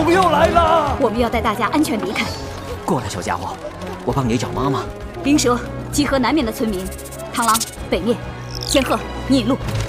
们又来了！ 我们要带大家安全离开。 过来，小家伙，我帮你找妈妈。 灵蛇集合南面的村民，螳螂北面，仙鹤你引路。